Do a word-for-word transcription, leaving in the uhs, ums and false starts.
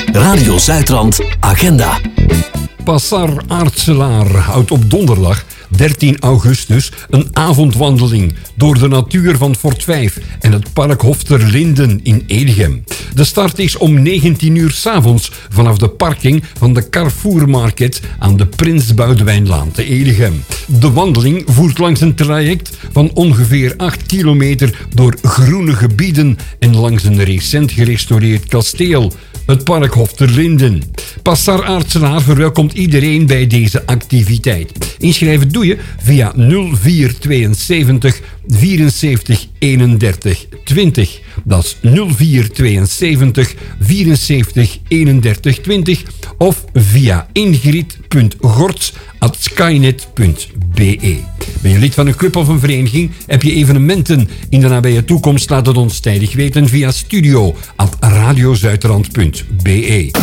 Radio Zuidrand Agenda. Passar Aartselaar houdt op donderdag dertien augustus een avondwandeling door de natuur van Fort vijf en het park Hof ter Linden in Edegem. De start is om negentien uur 's avonds vanaf de parking van de Carrefour Market aan de Prins Boudewijnlaan te Edegem. De wandeling voert langs een traject van ongeveer acht kilometer door groene gebieden en langs een recent gerestaureerd kasteel, het park Hof ter Linden. Passar Aartselaar verwelkomt iedereen bij deze activiteit. Inschrijven doe je via nul vier tweeënzeventig vierenzeventig eenendertig twintig. Dat is nul vier tweeënzeventig vierenzeventig eenendertig twintig of via ingrid punt gorts at skynet punt be. Ben je lid van een club of een vereniging? Heb je evenementen in de nabije toekomst? Laat het ons tijdig weten via studio at radiozuidrand punt be.